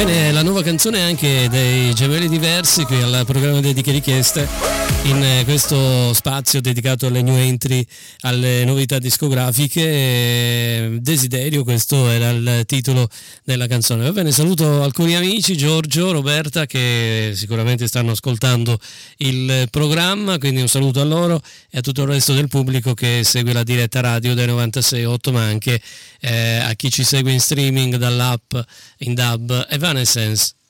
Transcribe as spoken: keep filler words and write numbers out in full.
Bene, la nuova canzone anche dei Gemelli Diversi qui al programma Dediche Richieste, in questo spazio dedicato alle new entry, alle novità discografiche. Desiderio, questo era il titolo della canzone. Va bene, saluto alcuni amici, Giorgio, Roberta, che sicuramente stanno ascoltando il programma, quindi un saluto a loro e a tutto il resto del pubblico che segue la diretta radio dei novantasei virgola otto, ma anche eh, a chi ci segue in streaming dall'app in D A B. Evanescence.